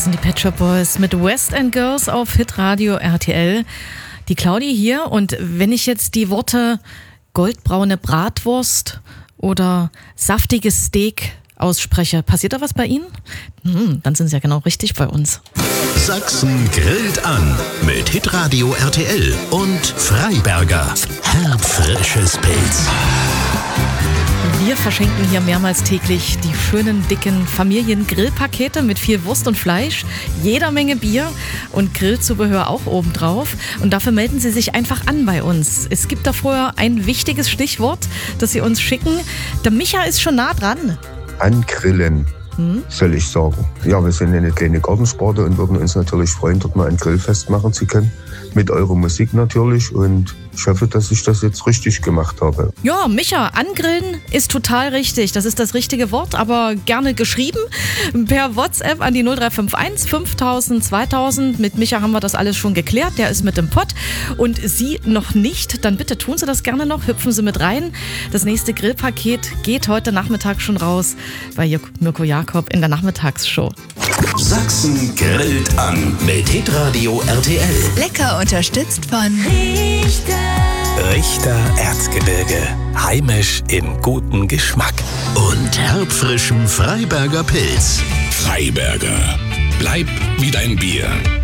Das sind die Pet Shop Boys mit West End Girls auf Hitradio RTL. Die Claudi hier, und wenn ich jetzt die Worte goldbraune Bratwurst oder saftiges Steak ausspreche, passiert da was bei Ihnen? Dann sind Sie ja genau richtig bei uns. Sachsen grillt an mit Hitradio RTL und Freiberger. Herbfrisches Pilz. Wir verschenken hier mehrmals täglich die schönen, dicken Familien-Grillpakete mit viel Wurst und Fleisch, jeder Menge Bier und Grillzubehör auch obendrauf. Und dafür melden Sie sich einfach an bei uns. Es gibt da vorher ein wichtiges Stichwort, das Sie uns schicken. Der Micha ist schon nah dran. Angrillen, soll ich sagen. Ja, wir sind eine kleine Gartensparte und würden uns natürlich freuen, dort mal ein Grillfest machen zu können. Mit eurer Musik natürlich, und ich hoffe, dass ich das jetzt richtig gemacht habe. Ja, Micha, angrillen ist total richtig. Das ist das richtige Wort, aber gerne geschrieben per WhatsApp an die 0351 5000 2000. Mit Micha haben wir das alles schon geklärt. Der ist mit im Pott. Und Sie noch nicht? Dann bitte tun Sie das gerne noch. Hüpfen Sie mit rein. Das nächste Grillpaket geht heute Nachmittag schon raus bei Mirko Jakob in der Nachmittagsshow. Sachsen grillt an mit Hitradio RTL. Lecker unterstützt von Richter Erzgebirge. Heimisch im guten Geschmack. Und herbfrischem Freiberger Pilz. Freiberger. Bleib wie dein Bier.